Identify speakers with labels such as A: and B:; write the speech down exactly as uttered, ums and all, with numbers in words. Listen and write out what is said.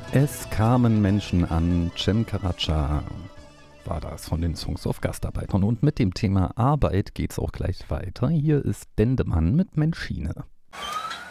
A: Es kamen Menschen an, Cem Karaca war das von den Songs of Gastarbeitern. Und mit dem Thema Arbeit geht's auch gleich weiter. Hier ist Dendemann mit Menschine.